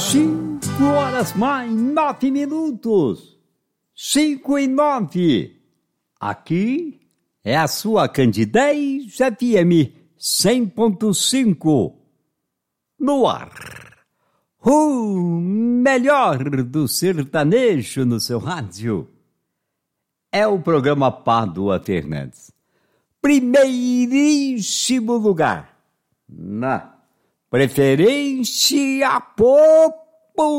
5 horas mais 9 minutos. 5:09. Aqui é a sua Candidez FM 100.5. No ar. O melhor do sertanejo no seu rádio. É o programa Padua Fernandes. Primeiríssimo lugar. Na preferência popular.